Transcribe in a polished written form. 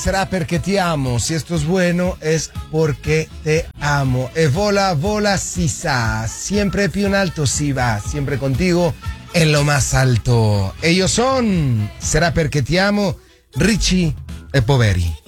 será perché ti amo. Si esto es bueno, es porque te amo. E vola, vola, si sa. Siempre più in alto si va. Siempre contigo en lo más alto. Ellos son Será perché ti amo, Richie e Poveri.